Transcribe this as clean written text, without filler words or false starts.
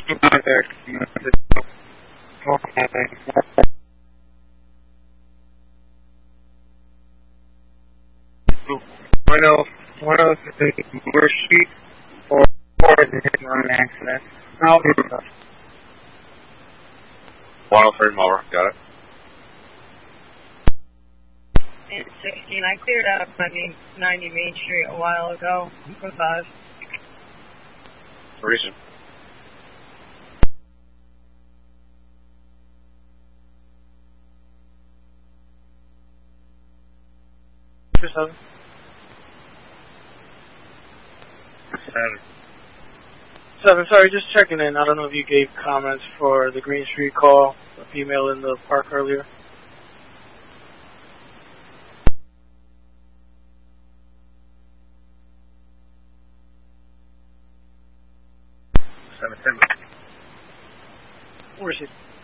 One of the worst street or is a hit and run accident. No. 103 Marlboro, got it. And 16, I cleared out 90 Main Street a while ago for 5. Reason. For 7. 7, sorry, just checking in. I don't know if you gave comments for the Green Street call, a female in the park earlier. 710. Where is she?